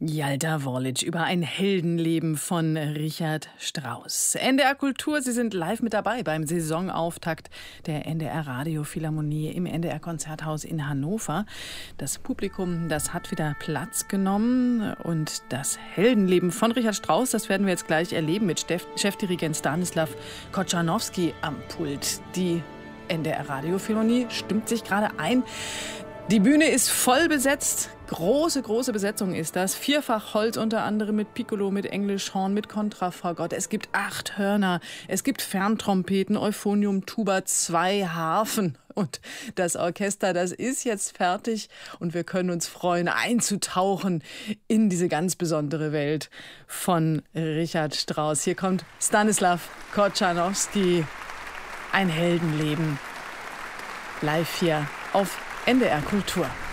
Jalda Worlic über ein Heldenleben von Richard Strauss. NDR Kultur, Sie sind live mit dabei beim Saisonauftakt der NDR Radiophilharmonie im NDR Konzerthaus in Hannover. Das Publikum, das hat wieder Platz genommen und das Heldenleben von Richard Strauss, das werden wir jetzt gleich erleben mit Chefdirigent Stanislaw Kochanowski am Pult. Die NDR Radiophilharmonie stimmt sich gerade ein. Die Bühne ist voll besetzt. Große Besetzung ist das. Vierfach Holz unter anderem mit Piccolo, mit Englischhorn, mit Kontrafagott. Es gibt 8 Hörner, es gibt Ferntrompeten, Euphonium, Tuba, 2 Harfen. Und das Orchester, das ist jetzt fertig und wir können uns freuen, einzutauchen in diese ganz besondere Welt von Richard Strauss. Hier kommt Stanislaw Kochanowski, ein Heldenleben. Live hier auf NDR Kultur.